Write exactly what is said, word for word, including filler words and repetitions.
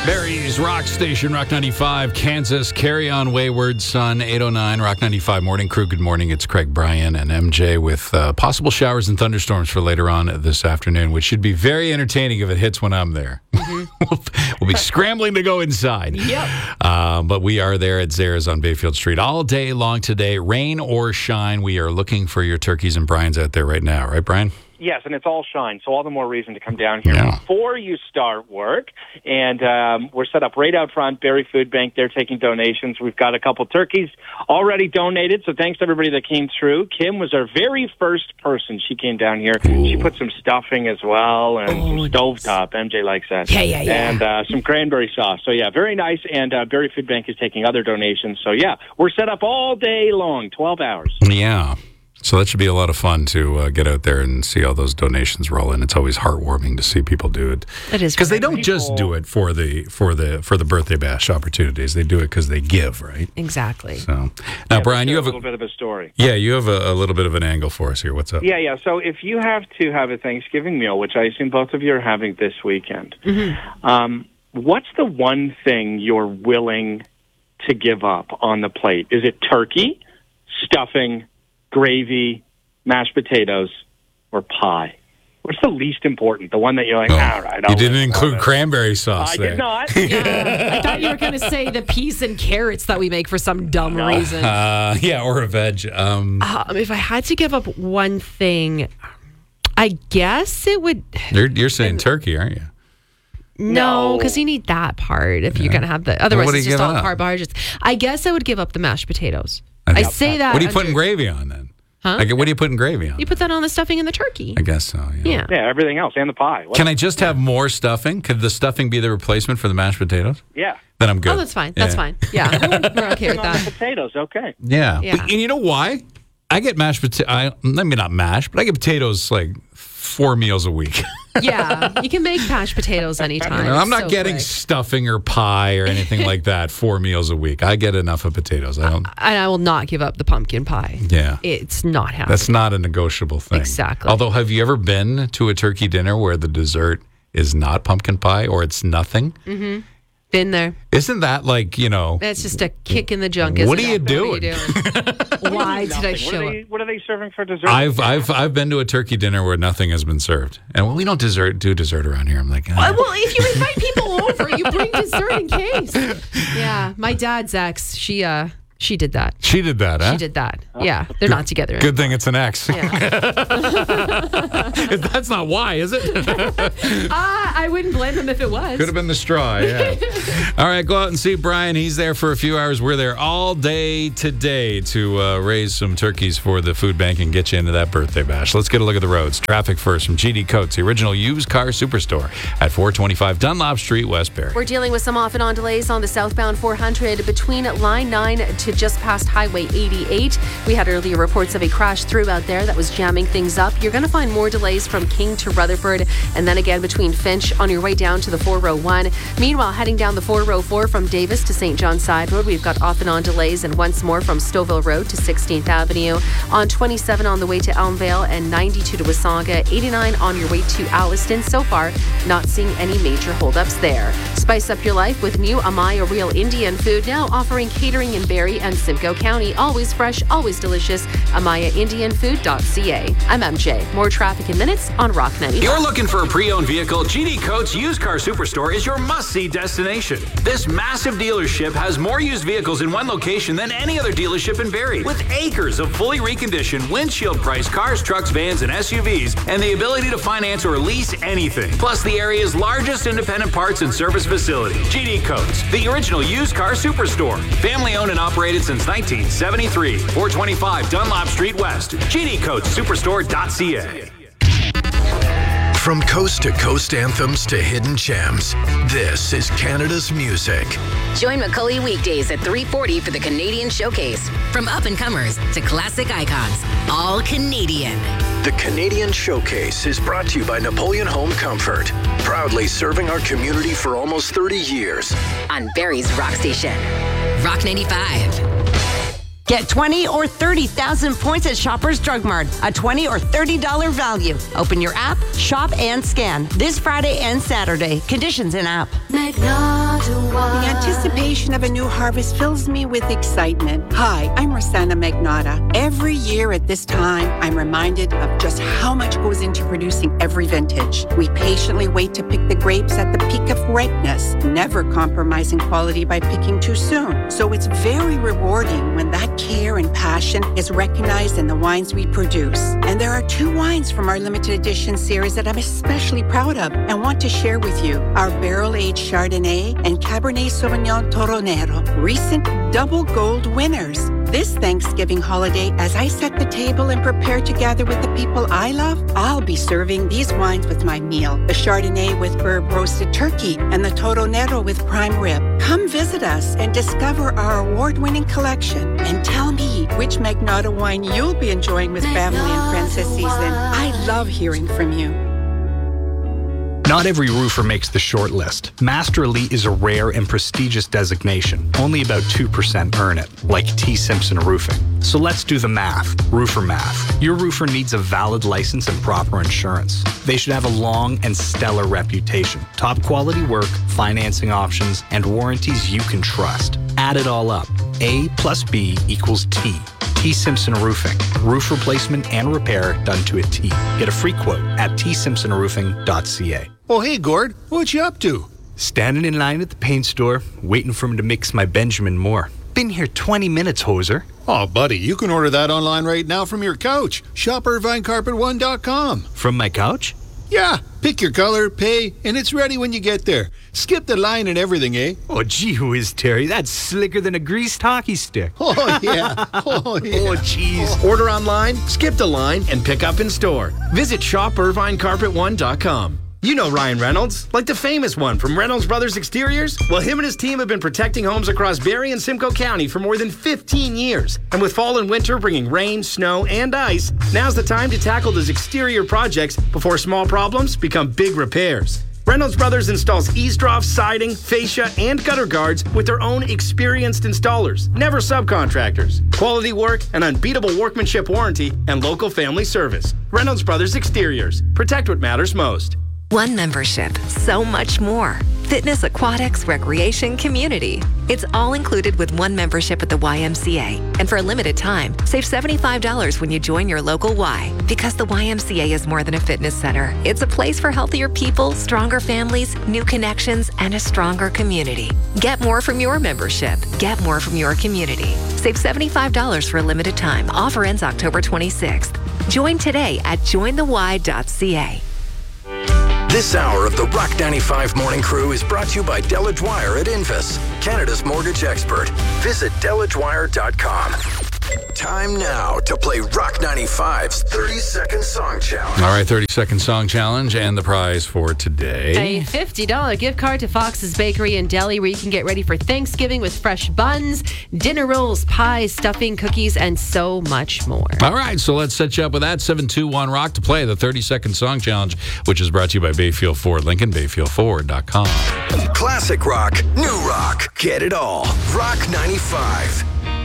Barry's Rock Station, Rock ninety-five, Kansas. Carry on, Wayward Son, eight oh nine, Rock ninety-five Morning Crew. Good morning. It's Craig, Brian, and M J with uh, possible showers and thunderstorms for later on this afternoon, which should be very entertaining if it hits when I'm there. Mm-hmm. we'll, we'll be scrambling to go inside. Yep. Uh, but we are there at Zara's on Bayfield Street all day long today. Rain or shine, we are looking for your turkeys and Brian's out there right now. Right, Brian? Yes, and it's all shine, so all the more reason to come down here Yeah. before you start work. And um, we're set up right out front, Berry Food Bank. They're taking donations. We've got a couple turkeys already donated, so thanks to everybody that came through. Kim was our very first person. She came down here. Ooh. She put some stuffing as well and oh, some stovetop. M J likes that. Yeah, yeah, yeah. And uh, some cranberry sauce. So, yeah, very nice. And uh, Berry Food Bank is taking other donations. So, yeah, we're set up all day long, twelve hours. Yeah. So that should be a lot of fun to uh, get out there and see all those donations roll in. It's always heartwarming to see people do it. It is because they don't people, just do it for the for the for the birthday bash opportunities. They do it because they give, right? Exactly. So now, yeah, Brian, you have a little bit of a story. Yeah, you have a, a little bit of an angle for us here. What's up? Yeah, yeah. So if you have to have a Thanksgiving meal, which I assume both of you are having this weekend, mm-hmm. um, what's the one thing you're willing to give up on the plate? Is it turkey, stuffing, gravy, mashed potatoes, or pie? What's the least important? The one that you're like, oh, all right. I'll you didn't include cranberry sauce I there. did not. Yeah, I thought you were going to say the peas and carrots that we make for some dumb No. reason. Uh, yeah, or a veg. Um, Um, if I had to give up one thing, I guess it would... you're, you're saying turkey, aren't you? No, No. because you need that part if you're going to have the... Otherwise, what do it's you just give all up? carbohydrates. I guess I would give up the mashed potatoes. I I think- say that... What are you putting under- gravy on then? Huh? I get, what are you putting gravy on? You put that on the stuffing and the turkey. I guess so, yeah. Yeah. Yeah, everything else, and the pie. What? Can I just have more stuffing? Could the stuffing be the replacement for the mashed potatoes? Yeah. Then I'm good. Oh, that's fine. That's Yeah. fine. Yeah, we're okay with On the that. potatoes, okay. Yeah. Yeah. But, and you know why? I get mashed potatoes. Maybe not mashed, but I get potatoes like four meals a week. Yeah, you can make mashed potatoes anytime. You know, I'm not So getting quick. stuffing or pie or anything like that four meals a week. I get enough of potatoes. I don't. And I will not give up the pumpkin pie. Yeah. It's not happening. That's not a negotiable thing. Exactly. Although, have you ever been to a turkey dinner where the dessert is not pumpkin pie or it's nothing? Mm-hmm. Been there. Isn't that like, you know? It's just a kick in the junk. Isn't What are you it? doing? What are you doing? Why did I Nothing. show what are, up? they, what are they serving for dessert? I've I've I've been to a turkey dinner where nothing has been served, and well, we don't dessert do dessert around here. I'm like, Uh, ah. well, if you invite people over, you bring dessert in case. Yeah, my dad's ex, she uh, she did that. she did that, huh? She did that. Yeah, they're not together. Good thing it's an ex. Yeah. That's not why, is it? uh, I wouldn't blame them if it was. Could have been the straw, yeah. All right, go out and see Brian. He's there for a few hours. We're there all day today to uh, raise some turkeys for the food bank and get you into that birthday bash. Let's get a look at the roads. Traffic first from G D Coates, the original used car superstore at four twenty-five Dunlop Street, Westbury. We're dealing with some off and on delays on the southbound four hundred between line nine to just past Highway eighty-eight. We had earlier reports of a crash through out there that was jamming things up. You're going to find more delays from King to Rutherford and then again between Finch on your way down to the four oh one. Meanwhile, heading down the four oh four from Davis to Saint John Side Road, we've got off and on delays and once more from Stouffville Road to sixteenth Avenue. On twenty-seven on the way to Elmvale and ninety-two to Wasaga. eighty-nine on your way to Alliston. So far, not seeing any major holdups there. Spice up your life with new Amaya Real Indian Food, now offering catering in Barrie and Simcoe County. Always fresh, always delicious. Amaya Indian Food dot C A. I'm M J. More traffic in minutes on Rock ninety-five. You're looking for a pre-owned vehicle? G D Coates Used Car Superstore is your must-see destination. This massive dealership has more used vehicles in one location than any other dealership in Barrie, with acres of fully reconditioned, windshield-priced cars, trucks, vans, and S U Vs, and the ability to finance or lease anything. Plus, the area's largest independent parts and service facility. G D Coates, the original used car superstore. Family-owned and operated since nineteen seventy-three. four twenty-five Dunlop Street West. G D Coates Superstore dot C A. From coast to coast anthems to hidden gems, this is Canada's music. Join Macaulay weekdays at three forty for the Canadian Showcase. From up-and-comers to classic icons, all Canadian. The Canadian Showcase is brought to you by Napoleon Home Comfort, proudly serving our community for almost thirty years. On Barrie's Rock Station. Rock ninety-five. Get twenty or thirty thousand points at Shoppers Drug Mart. A twenty or thirty dollars value. Open your app, shop, and scan. This Friday and Saturday. Conditions in app. The anticipation of a new harvest fills me with excitement. Hi, I'm Rosanna Magnotta. Every year at this time, I'm reminded of just how much goes into producing every vintage. We patiently wait to pick the grapes at the peak of ripeness, never compromising quality by picking too soon. So it's very rewarding when that care and passion is recognized in the wines we produce. And there are two wines from our limited edition series that I'm especially proud of and want to share with you. Our barrel-aged Chardonnay and Cabernet Sauvignon Toronero, recent double gold winners. This Thanksgiving holiday, as I set the table and prepare to gather with the people I love, I'll be serving these wines with my meal. The Chardonnay with herb roasted turkey and the Toronero with prime rib. Come visit us and discover our award-winning collection and tell me which Magnotta wine you'll be enjoying with family and friends this season. I love hearing from you. Not every roofer makes the short list. Master Elite is a rare and prestigious designation. Only about two percent earn it, like T. Simpson Roofing. So let's do the math. Roofer math. Your roofer needs a valid license and proper insurance. They should have a long and stellar reputation. Top quality work, financing options, and warranties you can trust. Add it all up. A plus B equals T. T. Simpson Roofing. Roof replacement and repair done to a T. Get a free quote at t simpson roofing dot c a. Oh, hey, Gord. What you up to? Standing in line at the paint store, waiting for him to mix my Benjamin Moore. Been here twenty minutes, hoser. Oh, buddy, you can order that online right now from your couch. Shop irvine carpet one dot com. From my couch? Yeah. Pick your color, pay, and it's ready when you get there. Skip the line and everything, eh? Oh, gee whiz, Terry. That's slicker than a greased hockey stick. Oh, yeah. Oh, yeah. Oh, jeez. Order online, skip the line, and pick up in store. Visit shop irvine carpet one dot com. You know Ryan Reynolds, like the famous one from Reynolds Brothers Exteriors? Well, him and his team have been protecting homes across Barrie and Simcoe County for more than fifteen years. And with fall and winter bringing rain, snow, and ice, now's the time to tackle those exterior projects before small problems become big repairs. Reynolds Brothers installs eavesdrops, siding, fascia, and gutter guards with their own experienced installers, never subcontractors. Quality work, an unbeatable workmanship warranty, and local family service. Reynolds Brothers Exteriors. Protect what matters most. One membership, so much more. Fitness, aquatics, recreation, community. It's all included with one membership at the Y M C A. And for a limited time, save seventy-five dollars when you join your local Y. Because the Y M C A is more than a fitness center. It's a place for healthier people, stronger families, new connections, and a stronger community. Get more from your membership. Get more from your community. Save seventy-five dollars for a limited time. Offer ends October twenty-sixth. Join today at join the y dot c a. This hour of the Rock ninety-five Morning Crew is brought to you by Della Dwyer at Invis, Canada's mortgage expert. Visit della dwyer dot com. Time now to play Rock ninety-five's thirty second Song Challenge. All right, thirty second Song Challenge, and the prize for today. A fifty dollars gift card to Fox's Bakery and Deli, where you can get ready for Thanksgiving with fresh buns, dinner rolls, pies, stuffing, cookies, and so much more. All right, so let's set you up with that. seven two one Rock to play the thirty second Song Challenge, which is brought to you by Bayfield Ford Lincoln, bayfield ford dot com. Classic rock, new rock, get it all. Rock ninety-five.